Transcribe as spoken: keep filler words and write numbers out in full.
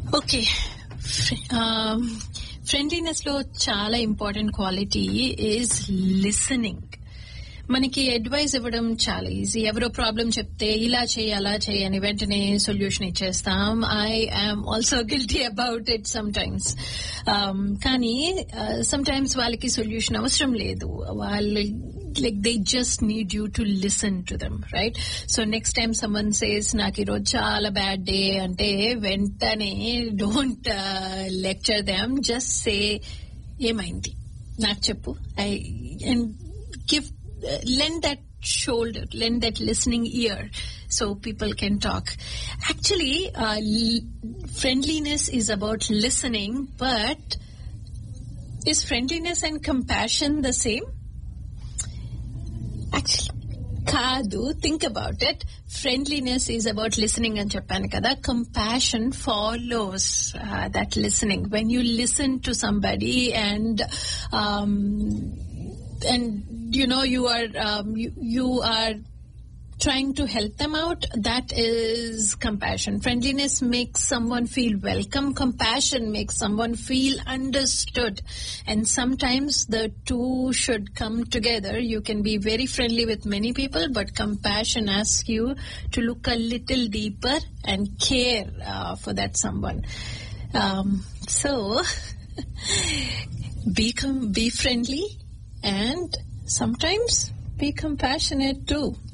Okay, friendliness లో చాలా important quality is listening. మనకి అడ్వైస్ ఇవ్వడం చాలా ఈజీ. ఎవరో ప్రాబ్లం చెప్తే ఇలా చేయి అలా చేయి అని వెంటనే సొల్యూషన్ ఇచ్చేస్తాం. I am also guilty about it some times. కానీ సమ్ టైమ్స్ వాళ్ళకి సొల్యూషన్ అవసరం లేదు. వాళ్ళు like they just need you to listen to them, right? So next time someone says నాకు ఈరోజు చాలా బ్యాడ్ డే అంటే వెంటనే don't lecture them, just say ఏమైంది నాకు చెప్పు. I and give uh, lend that shoulder, lend that listening ear so people can talk. Actually uh, l- friendliness is about listening, but is friendliness and compassion the same? Actually కాదు. Think about it. Friendliness is about listening అని చెప్పాను కదా. Compassion follows that listening. When you listen to somebody and and you know you are you are trying to help them out, that is compassion. Friendliness makes someone feel welcome. Compassion makes someone feel understood. And sometimes the two should come together. You can be very friendly with many people, but compassion asks you to look a little deeper and care uh, for that someone. Um, so be com- be friendly and sometimes be compassionate too.